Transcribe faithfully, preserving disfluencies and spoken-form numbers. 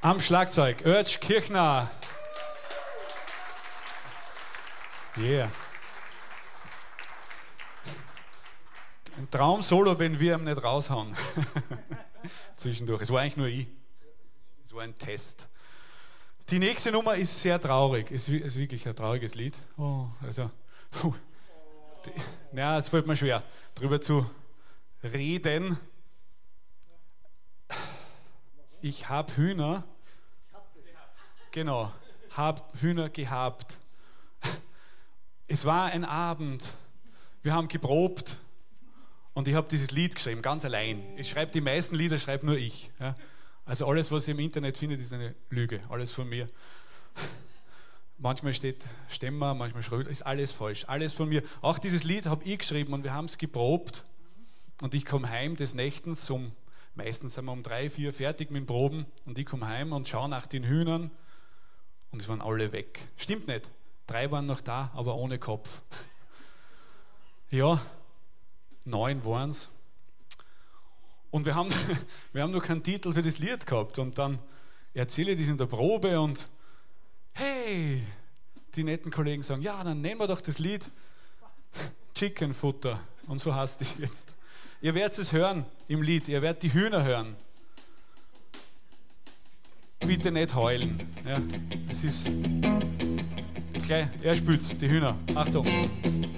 Am Schlagzeug, Örtsch Kirchner. Yeah. Ein Traum-Solo, wenn wir ihn nicht raushauen. Zwischendurch. Es war eigentlich nur ich. Es war ein Test. Die nächste Nummer ist sehr traurig. Es ist wirklich ein trauriges Lied. Oh, also, puh. Die, na, es fällt mir schwer, drüber zu reden. Ich habe Hühner. Genau, hab Hühner gehabt. Es war ein Abend. Wir haben geprobt und ich habe dieses Lied geschrieben, ganz allein. Ich schreibe die meisten Lieder, schreibe nur ich. Ja. Also alles, was ihr im Internet findet, ist eine Lüge. Alles von mir. Manchmal steht Stemmer, manchmal Schröder, ist alles falsch. Alles von mir. Auch dieses Lied habe ich geschrieben und wir haben es geprobt. Und ich komme heim des Nächtens um, meistens sind wir um drei, vier fertig mit dem Proben. Und ich komme heim und schaue nach den Hühnern und es waren alle weg. Stimmt nicht. Drei waren noch da, aber ohne Kopf. Ja, neun waren es. Und wir haben, wir haben noch keinen Titel für das Lied gehabt. Und dann erzähle ich das in der Probe und hey, die netten Kollegen sagen, ja, dann nehmen wir doch das Lied Chicken Futter. Und so heißt es jetzt. Ihr werdet es hören im Lied, ihr werdet die Hühner hören. Bitte nicht heulen. Ja, es ist gleich, er spielt's, die Hühner. Achtung.